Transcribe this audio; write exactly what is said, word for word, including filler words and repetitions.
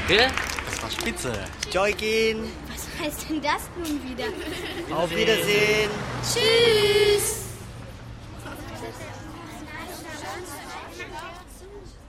Danke, das war spitze. Joikin. Was heißt denn das nun wieder? Auf Wiedersehen. Tschüss.